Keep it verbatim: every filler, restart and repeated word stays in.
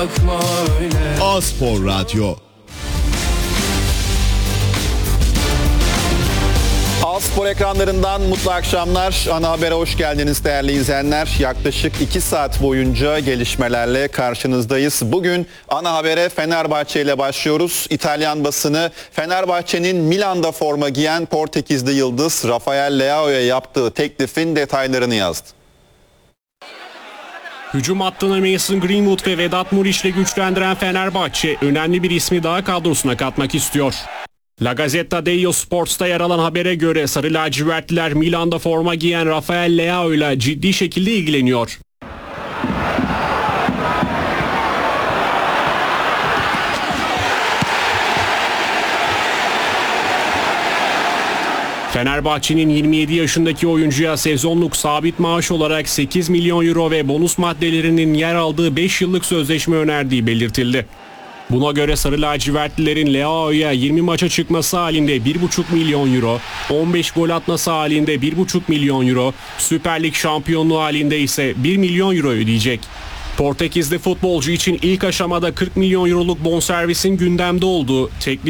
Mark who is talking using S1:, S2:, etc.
S1: A-Spor Radyo.
S2: A-Spor ekranlarından mutlu akşamlar. Ana Haber'e hoş geldiniz değerli izleyenler. Yaklaşık iki saat boyunca gelişmelerle karşınızdayız. Bugün Ana Haber'e Fenerbahçe ile başlıyoruz. İtalyan basını Fenerbahçe'nin Milan'da forma giyen Portekizli yıldız Rafael Leao'ya yaptığı teklifin detaylarını yazdı.
S3: Hücum hattını Mason Greenwood ve Vedat Muriç'le güçlendiren Fenerbahçe önemli bir ismi daha kadrosuna katmak istiyor. La Gazzetta dello Sport'ta yer alan habere göre Sarı lacivertliler Milan'da forma giyen Rafael Leao ile ciddi şekilde ilgileniyor. Fenerbahçe'nin yirmi yedi yaşındaki oyuncuya sezonluk sabit maaş olarak sekiz milyon euro ve bonus maddelerinin yer aldığı beş yıllık sözleşme önerdiği belirtildi. Buna göre Sarı lacivertlilerin Leao'ya yirmi maça çıkması halinde bir buçuk milyon euro, on beş gol atması halinde bir buçuk milyon euro, Süper Lig şampiyonluğu halinde ise bir milyon euro ödeyecek. Portekizli futbolcu için ilk aşamada kırk milyon euroluk bonservisin gündemde olduğu, teklif